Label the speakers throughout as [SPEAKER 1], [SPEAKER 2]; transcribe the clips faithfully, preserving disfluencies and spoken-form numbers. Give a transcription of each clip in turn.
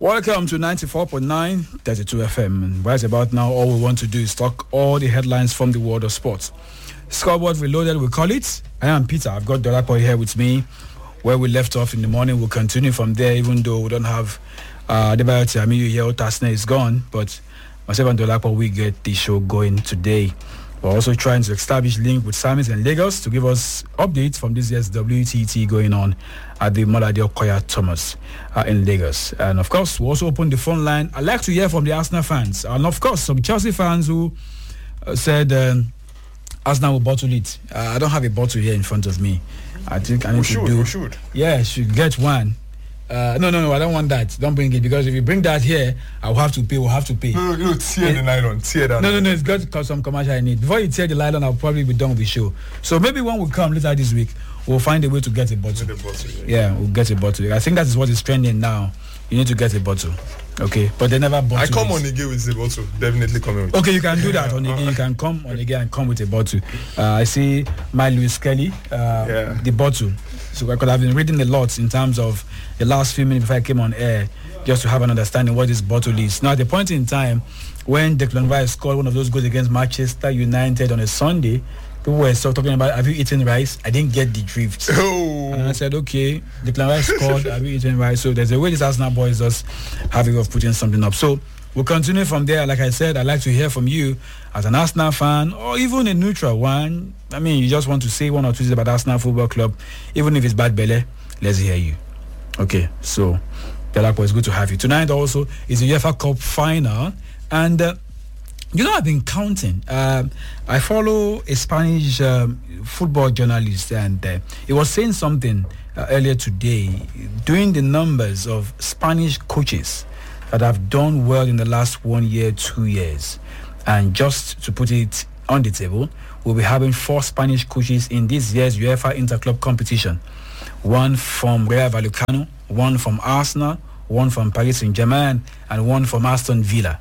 [SPEAKER 1] Welcome to ninety-four point nine thirty-two F M. And right about now, all we want to do is talk all the headlines from the world of sports. Scoreboard Reloaded, we call it. I am Peter. I've got Dolapo here with me. Where we left off in the morning, we'll continue from there, even though we don't have uh, the Adebayo Amiyu here. Otasne is gone, but myself and Dolapo, we get the show going today. We're also trying to establish link with Samis in Lagos to give us updates from this year's W T T going on at the Molade Okoya Thomas uh, in Lagos. And of course, we also open the phone line. I'd like to hear from the Arsenal fans. And of course, some Chelsea fans who uh, said um, Arsenal will bottle it. Uh, I don't have a bottle here in front of me. I think I need
[SPEAKER 2] we
[SPEAKER 1] to
[SPEAKER 2] should,
[SPEAKER 1] do.
[SPEAKER 2] We should.
[SPEAKER 1] Yeah, should get one. Uh, no, no, no, I don't want that. Don't bring it, because if you bring that here, I'll have to pay. We'll have to pay.
[SPEAKER 2] No, no, no tear
[SPEAKER 1] yeah.
[SPEAKER 2] the nylon. Tear that.
[SPEAKER 1] No, no, no, it's got some commercial I need. Before you tear the nylon, I'll probably be done with the show. So maybe when we come later this week, we'll find a way to get a bottle.
[SPEAKER 2] Get a bottle yeah.
[SPEAKER 1] yeah, we'll get a bottle. I think that is what is trending now. You need to get a bottle. Okay, but they never bought.
[SPEAKER 2] I come on again with a bottle. Definitely coming with.
[SPEAKER 1] Okay, you can do that on again. You can come on again and come with a bottle. Uh, I see my Lewis Kelly, uh, yeah. the bottle. So I could have been reading a lot in terms of the last few minutes before I came on air, just to have an understanding what this bottle is. Now, at the point in time when Declan Rice scored one of those goals against Manchester United on a Sunday, people were still talking about, have you eaten rice? I didn't get the drift.
[SPEAKER 2] Oh.
[SPEAKER 1] And I said, okay, Declan Rice scored, have you eaten rice? So there's a way this Arsenal boys just have a way of putting something up. So we'll continue from there. Like I said, I'd like to hear from you as an Arsenal fan or even a neutral one. I mean, you just want to say one or two things about Arsenal Football Club, even if it's bad belly. Let's hear you. Okay, so Delapo, it's good to have you. Tonight also is the UEFA Cup final. And, uh, you know, I've been counting. Uh, I follow a Spanish um, football journalist, and uh, he was saying something uh, earlier today, doing the numbers of Spanish coaches that have done well in the last one year, two years. And just to put it on the table, we'll be having four Spanish coaches in this year's UEFA Interclub competition. One from Rayo Vallecano, one from Arsenal, one from Paris Saint-Germain, and one from Aston Villa.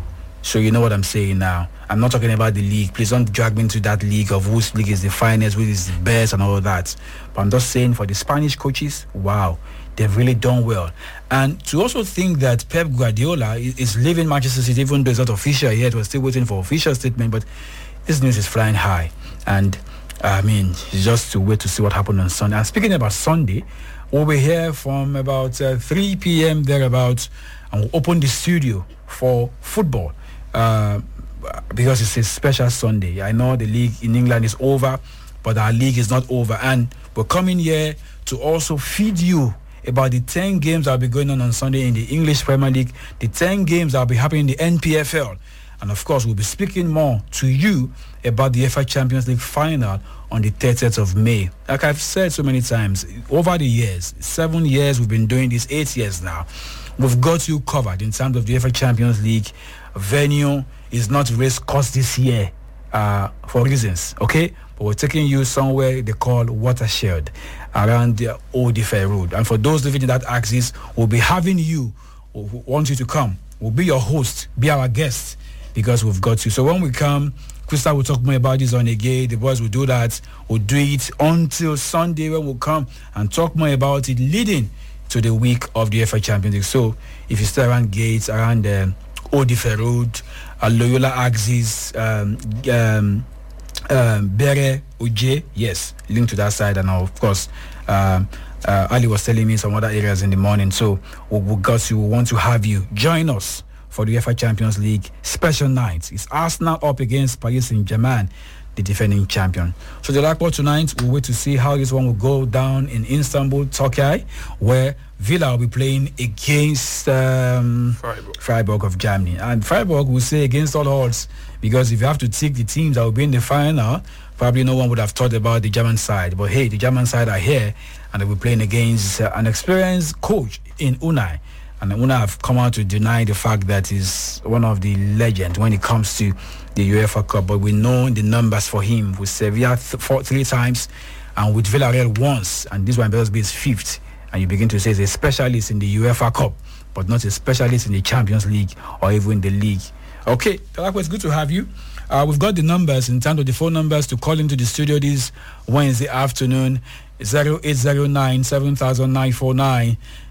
[SPEAKER 1] So you know what I'm saying now. I'm not talking about the league. Please don't drag me into that league of whose league is the finest, which is the best, and all of that. But I'm just saying, for the Spanish coaches, wow, they've really done well. And to also think that Pep Guardiola is leaving Manchester City, even though it's not official yet, we're still waiting for official statement, but this news is flying high. And I mean, it's just to wait to see what happened on Sunday. And speaking about Sunday, we'll be here from about uh, three p.m. thereabouts, and we'll open the studio for football. Uh, because it's a special Sunday. I know the league in England is over, but our league is not over. And we're coming here to also feed you about the ten games that will be going on on Sunday in the English Premier League, the ten games that will be happening in the N P F L. And of course, we'll be speaking more to you about the UEFA Champions League final on the thirtieth of May. Like I've said so many times, over the years, seven years we've been doing this, eight years now, we've got you covered in terms of the UEFA Champions League. Venue is not race course this year uh, for reasons, okay? But we're taking you somewhere they call Watershed around the Old Ife Road. And for those living in that axis, we'll be having you, we want you to come. We'll be your host, be our guest, because we've got you. So when we come, Krista will talk more about this on again. The boys will do that. We'll do it until Sunday when we'll come and talk more about it leading to the week of the UEFA Champions League. So if you stay around Gates, around um, Old Ife Road, uh, Loyola Axis, um, um, um, Bere, Uje, yes, linked to that side. And of course, um, uh, Ali was telling me some other areas in the morning. So we, we got you, we want to have you join us for the UEFA Champions League special night. It's Arsenal up against Paris Saint-Germain, the defending champion. So the Lakpo tonight, we'll wait to see how this one will go down in Istanbul, Turkey, where Villa will be playing against um,
[SPEAKER 2] Freiburg.
[SPEAKER 1] Freiburg of Germany. And Freiburg will say against all odds, because if you have to take the teams that will be in the final, probably no one would have thought about the German side. But hey, the German side are here, and they'll be playing against uh, an experienced coach in Unai. And Unai have come out to deny the fact that he's one of the legends when it comes to the UEFA Cup. But we know the numbers for him with Sevilla th- four, three times and with Villarreal once. And this one better be his fifth. And you begin to say he's a specialist in the UEFA Cup, but not a specialist in the Champions League or even the league. Okay, Talakwa, it's good to have you. Uh, we've got the numbers in terms of the phone numbers to call into the studio this Wednesday afternoon. zero eight zero nine seven thousand nine four nine,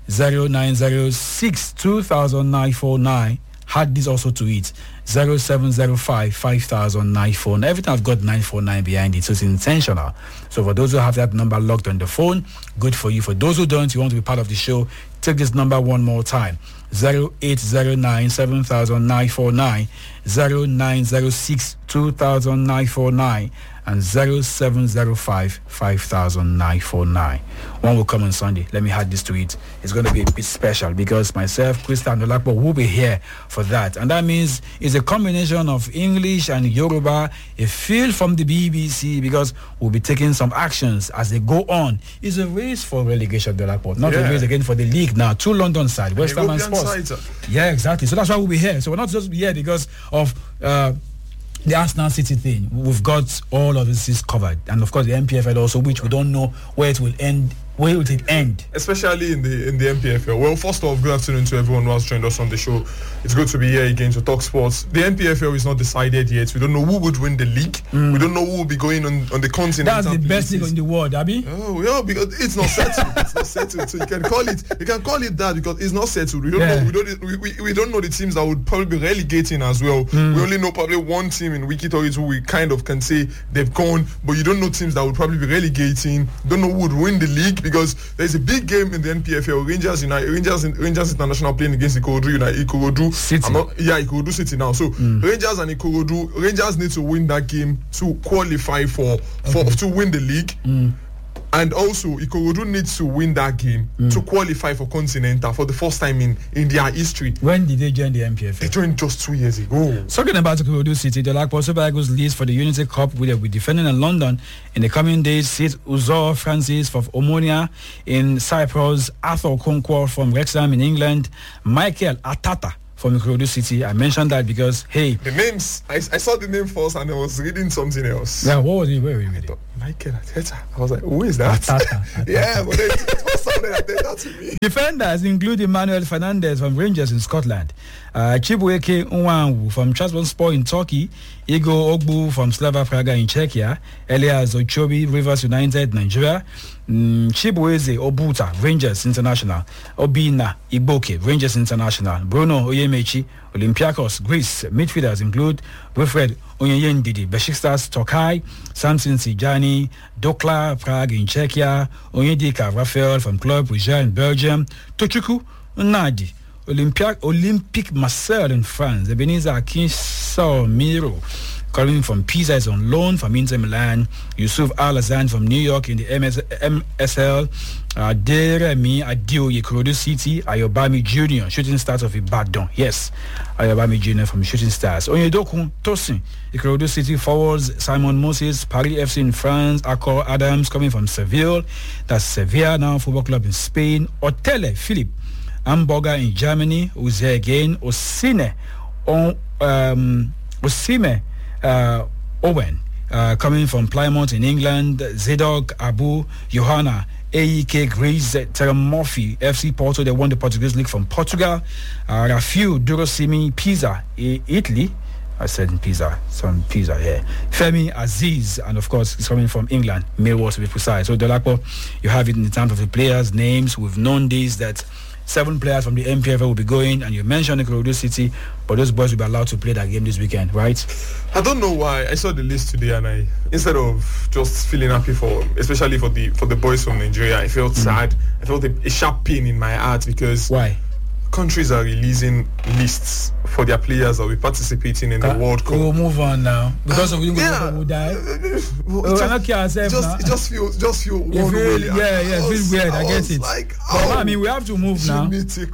[SPEAKER 1] zero nine zero six two thousand nine four nine. Add this also to it, zero seven zero five five thousand nine four nine. Everything I've got nine four nine behind it, so it's intentional. So for those who have that number locked on the phone, good for you. For those who don't, you want to be part of the show, take this number one more time, zero eight zero nine seven thousand nine four nine, zero nine zero six two thousand nine four nine, and zero seven zero five five thousand nine four nine. One will come on Sunday. Let me add this to it. It's going to be a bit special because myself, Krista and Dolapo will be here for that. And that means it's a combination of English and Yoruba, a feel from the B B C, because we'll be taking some actions as they go on. It's a race for relegation, Dolapo, not
[SPEAKER 2] yeah.
[SPEAKER 1] a race again for the league now. Two London side, West Ham and Spurs.
[SPEAKER 2] Side,
[SPEAKER 1] yeah, exactly. So that's why we'll be here. So we're not just here because of uh, the Arsenal City thing. We've got all of this covered, and of course the M P F L also, which we don't know where it will end. Where will it end?
[SPEAKER 2] Especially in the in the M P F L. Well, first off, good afternoon to everyone who has joined us on the show. It's good to be here again to talk sports. The M P F L is not decided yet. We don't know who would win the league. Mm. We don't know who will be going on, on the continent.
[SPEAKER 1] That's the best league in the world, Abby.
[SPEAKER 2] Oh yeah, because it's not settled. It's not settled. So you can call it you can call it that because it's not settled. We don't yeah. know we don't we, we, we don't know the teams that would probably be relegating as well. Mm. We only know probably one team in Wikitoris who we kind of can say they've gone, but you don't know teams that would probably be relegating. Don't know who would win the league because there's a big game in the N P F L. Rangers United, Rangers, Rangers International playing against Ikorodu United. Ikorodu
[SPEAKER 1] City.
[SPEAKER 2] I'm not, yeah, Ikorodu City now. So mm. Rangers and Ikorodu, Rangers need to win that game to qualify for for okay. to win the league. Mm. And also, Ikorodu needs to win that game mm. to qualify for Continental for the first time in, in their history.
[SPEAKER 1] When did they join the M P F L?
[SPEAKER 2] They joined just two years ago.
[SPEAKER 1] Talking about Ikorodu City, the Lakpo Super Eagles leads for the Unity Cup will be defending in London in the coming days. Sit Uzor Francis of Omonia in Cyprus, Arthur Okonkwo from Wrexham in England, Michael Atata from Ikorodu City. I mentioned that because, hey...
[SPEAKER 2] The names, I, I saw the name first and I was reading something else.
[SPEAKER 1] Yeah, what was it? Where were you reading?
[SPEAKER 2] Michael Ateta. I was like, who is that?
[SPEAKER 1] Atata. Atata.
[SPEAKER 2] Yeah, but it, it was sounding like that to me.
[SPEAKER 1] Defenders include Emmanuel Fernandez from Rangers in Scotland, uh, Chibueke Nwanwu from Trabzonspor in Turkey, Igor Ogbu from Slava Praga in Czechia, Elias Ochobi, Rivers United, Nigeria, mm, Chibueze Obuta, Rangers International, Obina Iboke, Rangers International, Bruno Oyemechi, Olympiacos, Greece. Midfielders include Wilfred Onyeyendidi, Besiktas, Tokai, Samson Sijani, Dokla, Prague in Czechia, Onyedika Rafael from Club Brugge in Belgium, Tochuku Nadi, Olympic, Olympic Marseille in France, Ebenezer Akinso Miro, coming from Pisa is on loan from Inter Milan, Yusuf Al-Azan from New York in the M S, M S L, uh, Deremi Adeoye, Ikorodu City, Ayobami Junior, Shooting Stars of Ibadan. Yes, Ayobami Junior from Shooting Stars. Onyedokun Tosin, Ikorodu City forwards, Simon Moses, Paris F C in France, Akor Adams coming from Seville, that's Sevilla now, football club in Spain, Otele Philip, Hamburger in Germany, who's here again, Osine, on, um, Osime, Uh, Owen, uh, coming from Plymouth in England, Zedog Abu Johanna, A E K Greece, Terra Murphy, F C Porto, they won the Portuguese League from Portugal, uh, Rafiu Durosimi, Pisa, I- Italy, I said in Pisa, some Pisa here, Femi Aziz, and of course, he's coming from England, Millwall to be precise. So, Dolapo, you have it in the terms of the players' names. We've known this, that seven players from the M P F L will be going, and you mentioned Ikorodu City, but those boys will be allowed to play that game this weekend, right?
[SPEAKER 2] I don't know why. I saw the list today, and I, instead of just feeling happy for, especially for the for the boys from Nigeria, I felt mm. sad. I felt a, a sharp pain in my heart because
[SPEAKER 1] why?
[SPEAKER 2] Countries are releasing lists for their players that will be participating in the World Cup.
[SPEAKER 1] We'll move on now because uh, of you
[SPEAKER 2] yeah.
[SPEAKER 1] will die.
[SPEAKER 2] Well, it, just, it, just, it just feels just feel one
[SPEAKER 1] feel, yeah, yeah, it feels weird. I, I get it.
[SPEAKER 2] Like,
[SPEAKER 1] oh, but, I mean, we have to move now.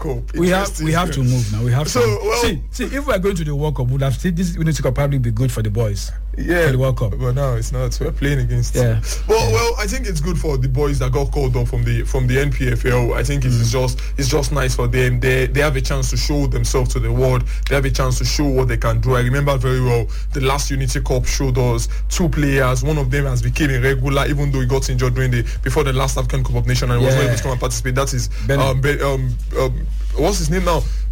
[SPEAKER 1] We have we have to move now. We have
[SPEAKER 2] so,
[SPEAKER 1] to.
[SPEAKER 2] Well,
[SPEAKER 1] see, see, if we're going to the World Cup, we'd have said this Unity Cup probably be good for the boys.
[SPEAKER 2] Yeah,
[SPEAKER 1] for the World Cup.
[SPEAKER 2] But now it's not. We're playing against.
[SPEAKER 1] Yeah.
[SPEAKER 2] Well,
[SPEAKER 1] yeah.
[SPEAKER 2] well, I think it's good for the boys that got called up from the from the N P F L. I think it's mm. just it's just nice for them. They they have a chance to show themselves to the world. They have a chance to show what they can do. I remember very well the last Unity Cup showed us two players. One of them has become a regular, even though he got injured during the before the last African Cup of Nations and yeah. was not able to come and participate. That is um, be, um, um what's his name now?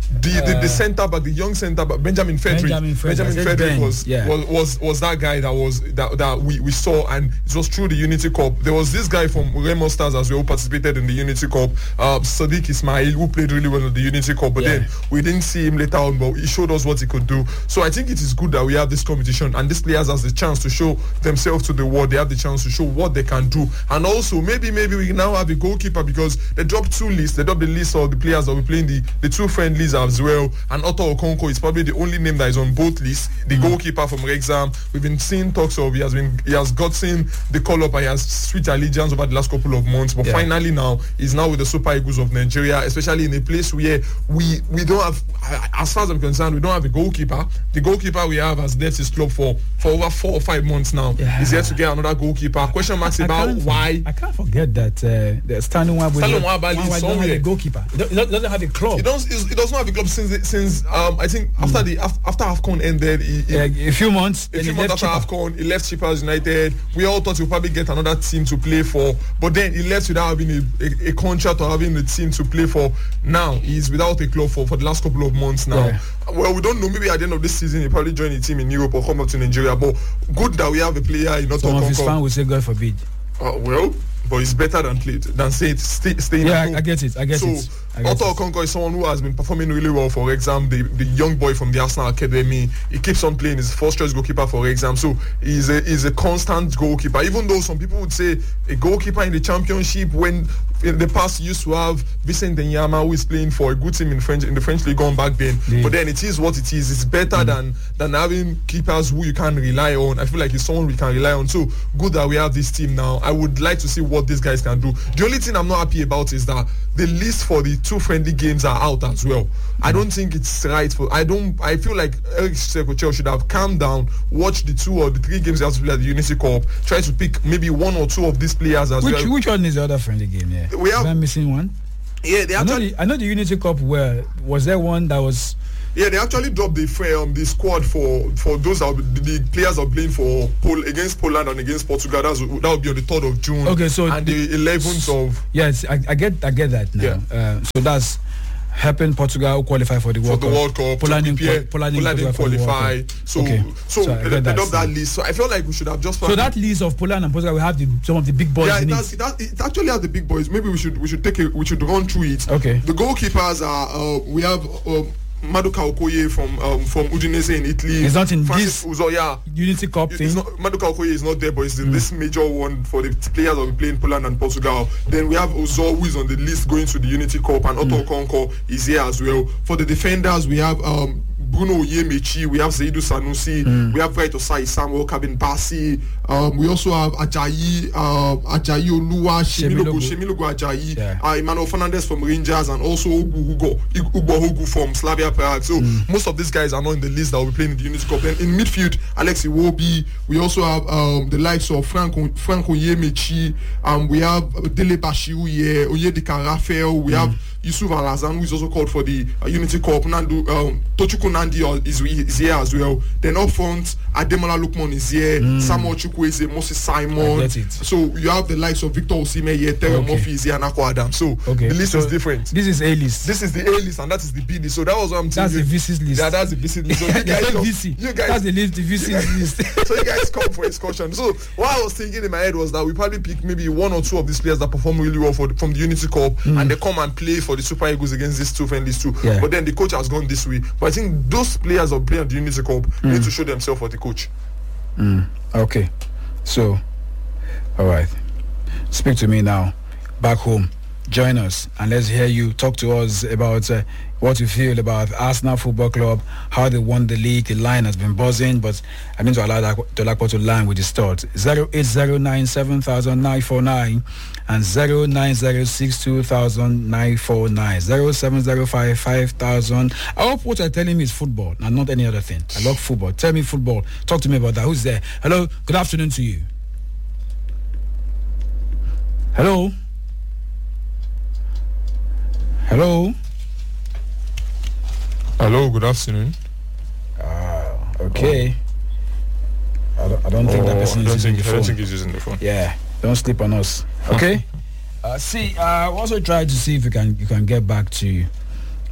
[SPEAKER 2] The, the, the centre back, the young centre back, Benjamin Frederick.
[SPEAKER 1] Benjamin Frederick,
[SPEAKER 2] Benjamin Frederick
[SPEAKER 1] Ben.
[SPEAKER 2] was,
[SPEAKER 1] Yeah.
[SPEAKER 2] was was was that guy that was that, that we, we saw, and it was through the Unity Cup. There was this guy from Remo Stars as well who participated in the Unity Cup, uh, Sadiq Ismail, who played really well in the Unity Cup, but
[SPEAKER 1] Yeah.
[SPEAKER 2] then we didn't see him later on, but he showed us what he could do. So I think it is good that we have this competition, and these players has the chance to show themselves to the world. They have the chance to show what they can do, and also maybe maybe we now have a goalkeeper, because they dropped two lists. They dropped the list of the players that will play in the, the two friendlies as well, and Otto Okonkwo is probably the only name that is on both lists. The mm. goalkeeper from Wrexham, we've been seeing talks of he has been he has gotten the call up, and he has switched allegiance over the last couple of months, but yeah. finally now he's now with the Super Eagles of Nigeria, especially in a place where we we don't have, as far as I'm concerned, we don't have a goalkeeper. The goalkeeper we have has left his club for for over four or five months now. Yeah. He's here to get another goalkeeper. Question marks I, about I why.
[SPEAKER 1] I can't forget that uh, the Stanley Nwabali
[SPEAKER 2] is
[SPEAKER 1] don't have a goalkeeper. It doesn't have a club.
[SPEAKER 2] It doesn't. It doesn't have a club since since um I think after mm. the after AFCON ended. He, he,
[SPEAKER 1] yeah, a few months.
[SPEAKER 2] A few months after AFCON, he left Chippers United. We all thought he'd probably get another team to play for, but then he left without having a, a, a contract or having a team to play for. Now he's without a club for, for the last couple of months now. Yeah. Well, we don't know. Maybe at the end of this season, he probably join a team in Europe or come up to Nigeria. But good that we have a player in Otto
[SPEAKER 1] Some of his fans will say, God forbid.
[SPEAKER 2] Uh, well, but it's better than played than say it, stay, staying
[SPEAKER 1] yeah,
[SPEAKER 2] at home.
[SPEAKER 1] I get it. I get
[SPEAKER 2] so,
[SPEAKER 1] it. So
[SPEAKER 2] Otto Okonkwo is someone who has been performing really well for Wrexham. The, the young boy from the Arsenal Academy. He keeps on playing. He's first choice goalkeeper for Wrexham. So he's a he's a constant goalkeeper. Even though some people would say a goalkeeper in the Championship, when in the past used to have Vincent Denyama, who is playing for a good team in French in the French league on back then. Yeah. But then it is what it is. It's better mm. than than having keepers who you can rely on. I feel like it's someone we can rely on. So good that we have this team now. I would like to see what these guys can do. The only thing I'm not happy about is that the list for the two friendly games are out as well. Mm. I don't think it's right for. I don't. I feel like Eric Sekochel should have calmed down, watch the two or the three games he has to play at the Unity Cup, try to pick maybe one or two of these players as
[SPEAKER 1] which,
[SPEAKER 2] well.
[SPEAKER 1] Which one is the other friendly game? Yeah.
[SPEAKER 2] We have,
[SPEAKER 1] am I missing one?
[SPEAKER 2] Yeah, they
[SPEAKER 1] I know, the, I know the Unity Cup. Where was there one that was?
[SPEAKER 2] Yeah, they actually dropped the um, the squad for for those that the, the players are playing for Pol against Poland and against Portugal. That's, that will be on the third of June.
[SPEAKER 1] Okay, so
[SPEAKER 2] and the eleventh of
[SPEAKER 1] yes, I, I get I get that now. Yeah. Uh, so that's helping Portugal qualify for the World
[SPEAKER 2] for the
[SPEAKER 1] Cup.
[SPEAKER 2] World Cup.
[SPEAKER 1] Poland didn't
[SPEAKER 2] Poland didn't qualify. So
[SPEAKER 1] okay.
[SPEAKER 2] so, so they
[SPEAKER 1] that
[SPEAKER 2] dropped that list. So I feel like we should have just.
[SPEAKER 1] So that list of Poland and Portugal, we have the, some of the big boys.
[SPEAKER 2] Yeah,
[SPEAKER 1] in
[SPEAKER 2] it, has,
[SPEAKER 1] it.
[SPEAKER 2] It, has, it actually has the big boys. Maybe we should we should take it. We should run through it.
[SPEAKER 1] Okay.
[SPEAKER 2] The goalkeepers are uh, we have. Uh, Maduka Okoye from um, from Udinese in Italy.
[SPEAKER 1] He's not in
[SPEAKER 2] Francis
[SPEAKER 1] this
[SPEAKER 2] Uzo, yeah.
[SPEAKER 1] Unity Cup thing.
[SPEAKER 2] Not, Maduka Okoye is not there, but it's the, mm. this major one for the players that will play in Poland and Portugal. Then we have Uzo, who is on the list going to the Unity Cup, and Otto mm. Okonkwo is here as well. For the defenders, we have um, Bruno Oyemechi, we have Zaidu Sanusi, mm. we have Bright Osai Samuel, Kabin Basi, um, we also have Ajayi, uh, Ajayi Oluwa, Shemilogo, Shemilogo Ajayi, yeah. uh, Emmanuel Fernandez from Rangers, and also Ugo Hugo, Ugo Hugo from Slavia Prague. So mm. most of these guys are not in the list that will be playing in the Unity Cup. Then in midfield, Alex Iwobi, we also have um, the likes of Frank Frank Oyemechi, um, we have Dele Bashiru here, Oyedika Raphael, we mm. have Yusuf Alazan, who is also called for the uh, Unity Cup. Nandu, um, Tochukwu Nandi is, is here as well. Then up front, Ademola Lukman is here. Mm. Samuel Chukwueze, Moses Simon. So you have the likes of Victor Osimhen here, Terry okay. Murphy is here, and Akko Adams. So okay. the list so is different.
[SPEAKER 1] This is A list.
[SPEAKER 2] This is the A list, and that is the B list. So that was what I'm
[SPEAKER 1] saying. That's the V C list.
[SPEAKER 2] Yeah, that's the V C list. So you guys,
[SPEAKER 1] V C. You guys, that's the list. The V C list.
[SPEAKER 2] So you guys come for excursion. So what I was thinking in my head was that we probably pick maybe one or two of these players that perform really well for the, from the Unity Cup, mm. and they come and play for the Super Eagles against these two friendlies too. Yeah. But then the coach has gone this way. But I think those players that play at the Unity Cup mm. need to show themselves for the coach.
[SPEAKER 1] Mm. Okay. So, all right. Speak to me now. Back home. Join us and let's hear you talk to us about uh, what you feel about Arsenal Football Club, how they won the league. The line has been buzzing, but I mean to allow Dolapo to line with his thoughts. zero eight zero nine seven thousand nine four nine and zero nine zero six two thousand nine four nine, zero seven zero five five thousand. I hope what you're telling me is football and not any other thing. I love football. Tell me football. Talk to me about that. Who's there? Hello. Good afternoon to you. Hello. Hello.
[SPEAKER 2] Hello, good afternoon.
[SPEAKER 1] Ah, okay. Oh. I don't, I don't think oh, that person is using
[SPEAKER 2] think,
[SPEAKER 1] the phone.
[SPEAKER 2] I don't think he's using the phone.
[SPEAKER 1] Yeah, don't sleep on us. Okay. uh, see, I uh, also tried to see if you can you can get back to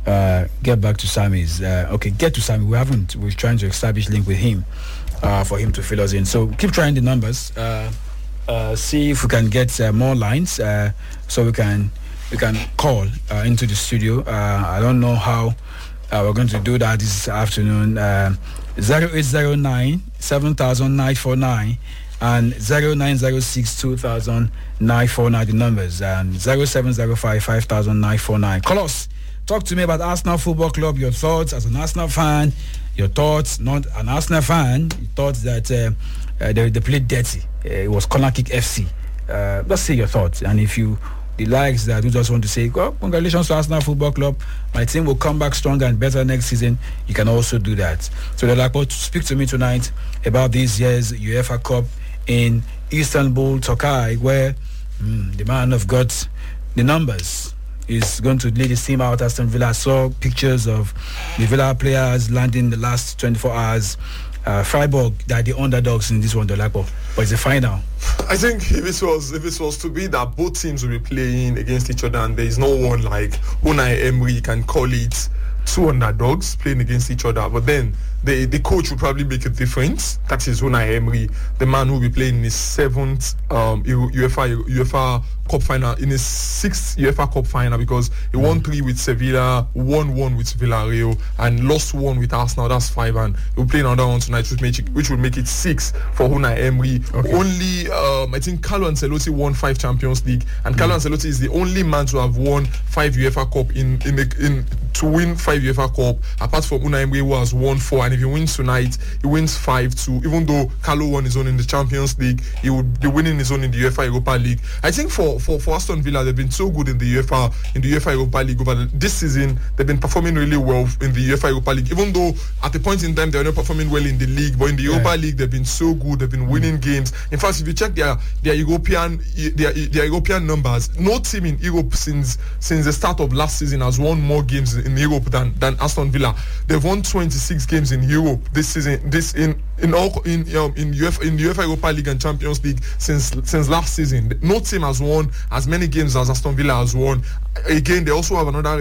[SPEAKER 1] uh, get back to Sammy's. Uh, okay, get to Sammy. We haven't. We're trying to establish link with him uh, for him to fill us in. So keep trying the numbers. Uh, uh, see if we can get uh, more lines uh, so we can we can call uh, into the studio. Uh, I don't know how uh, we're going to do that this afternoon. Uh, zero eight zero nine seven thousand nine four nine and zero nine zero six two thousand nine four nine, the numbers, and zero seven zero five five thousand nine four nine. Call us. Talk to me about Arsenal Football Club, your thoughts as an Arsenal fan, your thoughts, not an Arsenal fan, your thoughts that uh, uh, they, they played dirty. Uh, it was corner kick F C. Uh, let's say your thoughts. And if you, the likes that you just want to say, well, congratulations to Arsenal Football Club, my team will come back stronger and better next season, you can also do that. So they're like, well, speak to me tonight about this year's UEFA Cup in Istanbul, Turkey, where mm, the man of God, the numbers, is going to lead his team out. Aston Villa. I saw pictures of the Villa players landing the last twenty-four hours. Uh, Freiburg, they're the underdogs in this one, they're like, but it's a final.
[SPEAKER 2] I think if it was if it was to be that both teams will be playing against each other and there is no one like Unai Emery can call it two underdogs playing against each other, but then the the coach will probably make a difference. That is Unai Emery, the man who will be playing in his seventh um, UEFA UEFA Cup final, in his sixth UEFA Cup final, because he won three with Sevilla, won one with Villarreal, and lost one with Arsenal. That's five, and he'll play another one tonight, which make it, which will make it six for Unai Emery. Okay. Only um, I think Carlo Ancelotti won five Champions League, and mm. Carlo Ancelotti is the only man to have won five UEFA Cup in in in to win five UEFA Cup, apart from Unai Emery, who has won four. And if he wins tonight, he wins five two. Even though Carlo won his own in the Champions League, he would be winning his own in the UEFA Europa League. I think for For, for Aston Villa, they've been so good in the UEFA in the UEFA Europa League over the, this season. They've been performing really well in the UEFA Europa League, even though at the point in time they were not performing well in the league. But in the Europa yeah. League, they've been so good. They've been winning games. In fact, if you check their their European their, their European numbers, no team in Europe since since the start of last season has won more games in Europe than than Aston Villa. They've won twenty-six games in Europe this season. This in in all in um, in UEFA in the UEFA Europa League and Champions League since since last season. No team has won as many games as Aston Villa has won. Again, they also have another